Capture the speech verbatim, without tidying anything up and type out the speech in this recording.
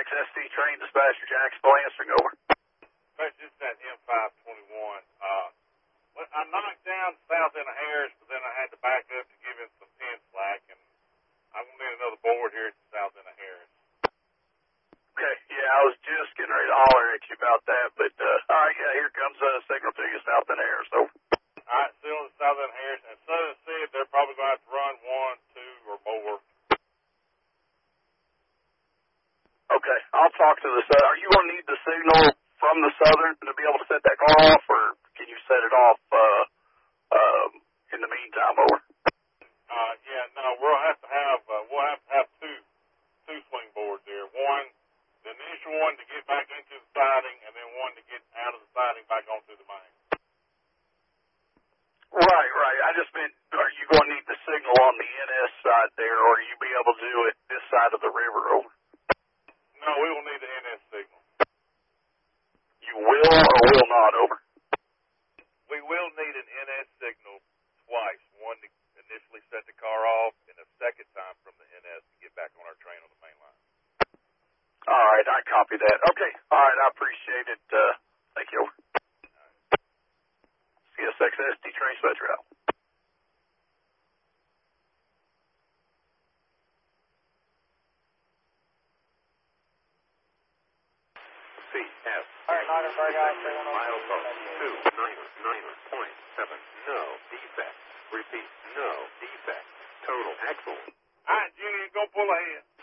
S D train dispatcher, Jacksonville answering over. This is that M five twenty-one. Uh, well, I knocked down south end of Harris, but then I had to back up to give him some pin slack, and I'm going to need another board here at the south end of Harris. Okay, yeah, I was just getting ready to holler at you about that, but, uh, all right, yeah, here comes a uh, signal to you south end of Harris, over. All right, still in the south end of Harris, and Southern said they're probably going to have to run one, two, or more. Okay, I'll talk to the Southern. Are you going to need the signal from the Southern to be able to set that car off, or can you set it off uh, um, in the meantime, over? Uh, yeah, no, we'll have to have uh, we'll have to have two two swing boards there. One, the initial one to get back into the siding, and then one to get out of the siding back onto the main. Right, right. I just meant, are you going to need the signal on the N S side there, or you be able to do it this side of the river, over? No, we will need the N S signal. You will or will not, over? We will need an N S signal twice. One to initially set the car off, and a second time from the N S to get back on our train on the main line. All right, I copy that. Okay, all right, I appreciate it. Uh, thank you, over. C S X S D train dispatcher out. C S. All right, Noggenburg, I three one zero. Milepost two nine nine point seven. No defect. Repeat, no defect. Total axle. All right, Junior, go pull ahead.